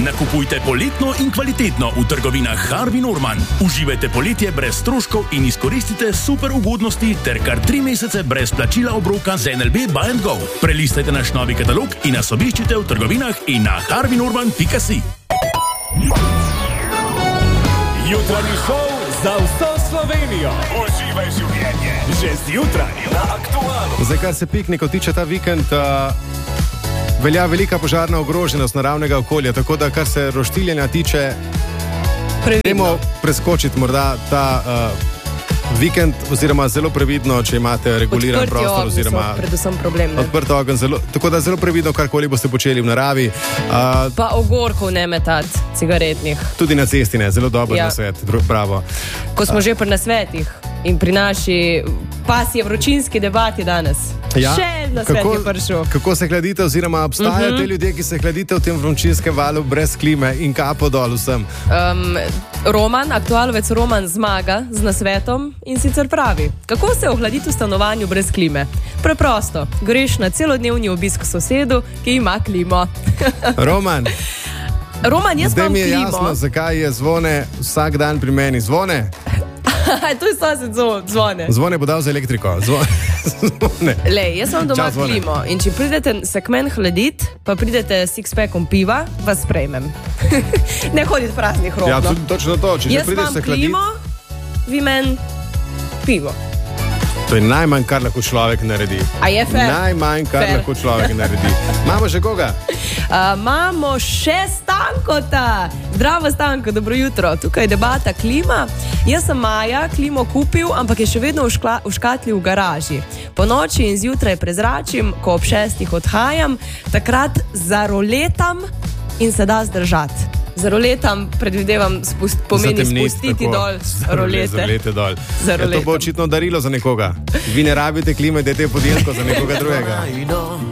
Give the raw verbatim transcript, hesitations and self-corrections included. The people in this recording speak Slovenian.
Nakupujte poletno in kvalitetno v trgovinah Harvey Norman. Uživajte poletje brez stroškov in izkoristite super ugodnosti ter kar tri mesece brez plačila obroka z N L B Buy and Go. Prelistajte naš novi katalog in nas obiščite v trgovinah in na harvey norman pika si. Jutranji šov za vso Slovenijo. Uživaj življenje. Že zjutraj na Aktualu. Zdaj, kar se piknikov tiče ta vikend, uh, velja velika požarna ogroženost naravnega okolja, tako da kar se roštiljenja tiče, gremo preskočiti morda ta uh, vikend, oziroma zelo previdno, če imate reguliran Odprti prostor, oziroma predvsem problem, ne? odprt ogenj, zelo, tako da zelo previdno, karkoli boste počeli v naravi. Uh, Pa ogorkov ne metati, cigaretnih. tudi na cesti ne, zelo dober Ja. nasvet, bravo. Ko smo že pri nasvetih in pri naši pasji vročinski debati danes. Ja. Še en nasvet Kako- je prišel. Kako se hladite, oziroma obstajajo Mhm. te ljudje, ki se hladite v tem vročinskem valu brez klime, in kapo dol vsem. Um, Roman, aktualovec Roman zmaga z nasvetom in sicer pravi, kako se ohladiti v stanovanju brez klime. Preprosto, greš na celodnevni obisk sosedu, ki ima klimo. Roman, Roman, jaz zdaj imam mi je klimo. jasno, zakaj je Zvone vsak dan pri meni. Zvone, To je sosed zvo- zvone. Zvone bo dal za elektriko. Zvone. Zvone. Lej, jaz imam doma Čau, Zvone. klimo in če pridete se k meni hladiti, pa pridete s six-packom piva, vas sprejmem. Ne hoditi praznih rok. Ja, no. tudi točno to, če že Jaz prideš imam se hladiti. klimo, vi meni pivo. To je najmanj, kar lahko človek naredi. A je fair? Najmanj, kar Fair. lahko človek naredi. Imamo še koga? Uh, Imamo še Stankota. Zdravo, Stanko, dobro jutro. Tukaj je debata klima. Jaz sem maja klimo kupil, ampak je še vedno v, škla, v škatli v garaži. Po noči in zjutraj prezračim, ko ob šestih odhajam, takrat zaroletam in se da zdržati. Zaroletam, predvidevam, spust, pomeni Zatemniti, spustiti tako. dol rolete. Zarolete dol. Za Ja, to bo roletom. očitno darilo za nekoga. Vi ne rabite klime, dajte podjelko za nekoga drugega.